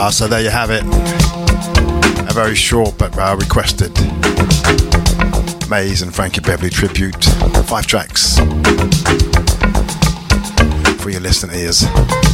So there you have it. A very short but requested Maze and Frankie Beverly tribute. 5 tracks for your listening ears.